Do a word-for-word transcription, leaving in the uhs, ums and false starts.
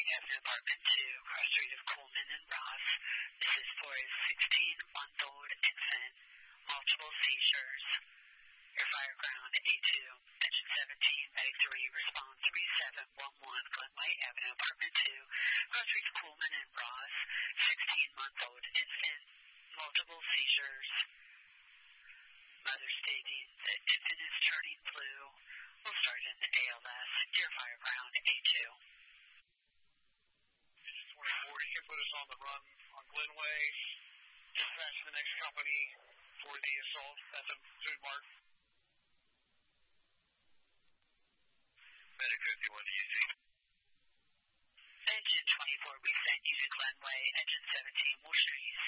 Avenue, Apartment two, cross street of Coleman and Ross. This is for a sixteen-month-old infant, multiple seizures. Your fire ground A two, engine seventeen, medic three, response three seven one one, Glenway Avenue, Apartment two, cross street of Coleman and Ross. sixteen-month-old infant, multiple seizures. Mother stating that infant is turning blue. Will start in A L S. Dear fire ground A two. Engine twenty-four, you can put us on the run on Glenway. Dispatch the next company for the assault at the food mart. Medic fifty-one to U C. Engine twenty-four, we send you to Glenway. Engine seventeen, will show you